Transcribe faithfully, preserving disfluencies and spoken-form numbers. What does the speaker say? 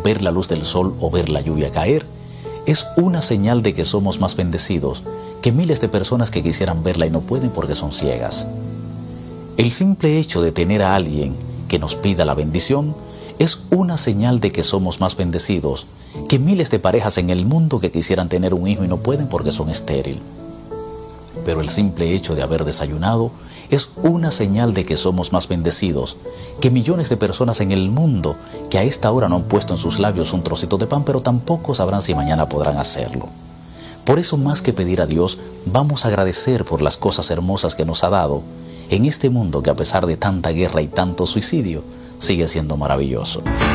ver la luz del sol o ver la lluvia caer, es una señal de que somos más bendecidos que miles de personas que quisieran verla y no pueden porque son ciegas. El simple hecho de tener a alguien que nos pida la bendición es una señal de que somos más bendecidos que miles de parejas en el mundo que quisieran tener un hijo y no pueden porque son estériles. Pero el simple hecho de haber desayunado es una señal de que somos más bendecidos que millones de personas en el mundo que a esta hora no han puesto en sus labios un trocito de pan, pero tampoco sabrán si mañana podrán hacerlo. Por eso, más que pedir a Dios, vamos a agradecer por las cosas hermosas que nos ha dado en este mundo que, a pesar de tanta guerra y tanto suicidio, sigue siendo maravilloso.